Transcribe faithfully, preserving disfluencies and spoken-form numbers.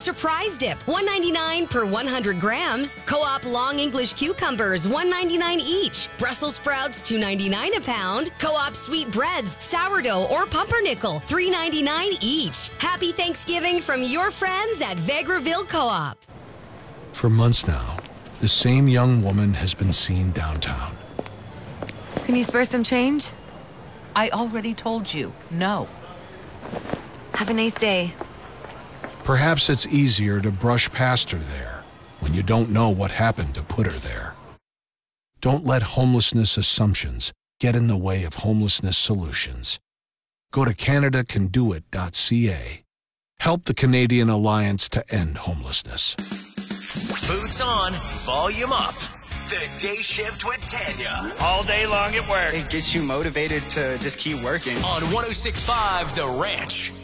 surprise dip, one ninety-nine per one hundred grams. Co-op long English cucumbers, one ninety-nine each. Brussels sprouts, two ninety-nine a pound. Co-op sweet breads, sourdough or pumpernickel, three ninety-nine each. Happy Thanksgiving from your friends at Vegreville Co-op. For months now, the same young woman has been seen downtown. Can you spare some change? I already told you, no. Have a nice day. Perhaps it's easier to brush past her there when you don't know what happened to put her there. Don't let homelessness assumptions get in the way of homelessness solutions. Go to Canada Can Do It dot C A. Help the Canadian Alliance to End Homelessness. Boots on, volume up. The Day Shift with Tanya. All day long at work. It gets you motivated to just keep working. On one oh six point five The Ranch.